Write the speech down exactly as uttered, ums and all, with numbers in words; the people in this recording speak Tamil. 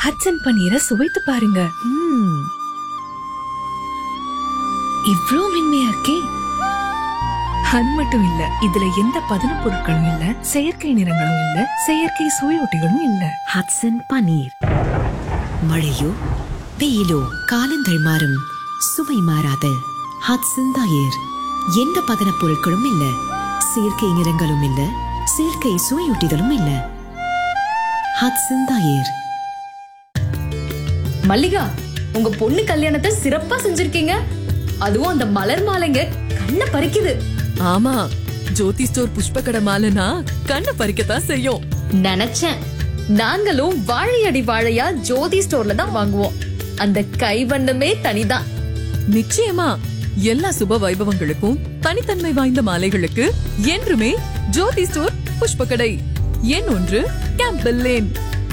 ஹட்சன் பன்னீரை சுவைத்து பாருங்க. இவ்ளோ மென்மையா இருக்கே. அது மட்டும் இல்ல, இதுல எந்த பதன பொருட்களும் இல்ல, செயற்கை நிறங்களும் இல்ல, செயற்கை சுவையொட்டிகளும் இல்ல. ஹட்சன் பன்னீர். மழையோ வெயிலோ காலங்கள் மாறும், சுவை மாறாத ஹட்சன் தயிர். எந்த பதன பொருட்களும் இல்ல, செயற்கை நிறங்களும் இல்ல, செயற்கை சுவையொட்டிகளும் இல்ல. ஹட்சன் தயிர். மல்லிகா, உங்க பொண்ணு கல்யாணத்தை சிறப்பா செஞ்சிருக்கீங்க. அதுவும் அந்த மலர் மாலைங்க கண்ணை பறிக்குது. ஆமா, ஜோதி ஸ்டோர் புஷ்ப கடை மாலைனா கண்ணை பறிக்கத்தான் செய்யும். நினைச்சேன். நாங்களும் வாழையடி வாழையா ஜோதி ஸ்டோர்ல தான் வாங்குவோம். அந்த கைவண்ணமே தனிதான். நிச்சயமா எல்லா சுப வைபவங்களுக்கும் தனித்தன்மை வாய்ந்த மாலைகளுக்கு என்றுமே ஜோதி ஸ்டோர் புஷ்ப கடை. எண் ஒன்று, கேம்பல் லேன்.